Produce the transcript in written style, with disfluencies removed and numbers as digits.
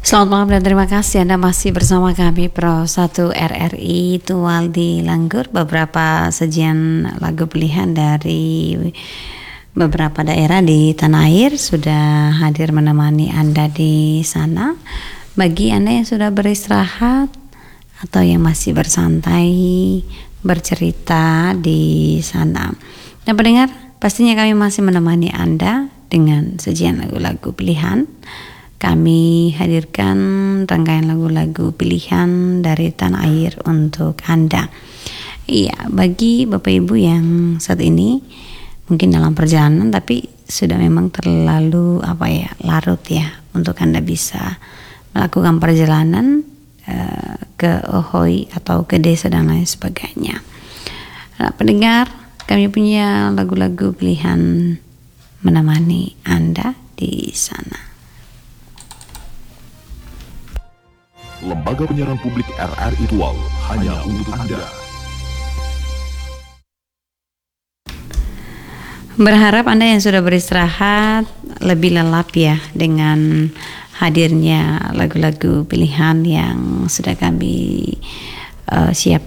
Selamat malam dan terima kasih Anda masih bersama kami Pro 1 RRI Tuwaldi Langgur. Beberapa sajian lagu pilihan dari beberapa daerah di tanah air sudah hadir menemani Anda di sana. Bagi Anda yang sudah beristirahat atau yang masih bersantai bercerita di sana, dan pendengar, pastinya kami masih menemani Anda dengan sajian lagu-lagu pilihan. Kami hadirkan rangkaian lagu-lagu pilihan dari tanah air untuk Anda. Iya, bagi Bapak Ibu yang saat ini mungkin dalam perjalanan tapi sudah memang terlalu larut ya untuk Anda bisa melakukan perjalanan ke Ohoi atau ke desa dan lain sebagainya. Nah, pendengar, kami punya lagu-lagu pilihan menemani Anda di sana. Lembaga Penyiaran Publik RRI Tual, hanya untuk Anda. Berharap Anda yang sudah beristirahat lebih lelap ya dengan hadirnya lagu-lagu pilihan yang sudah kami siapkan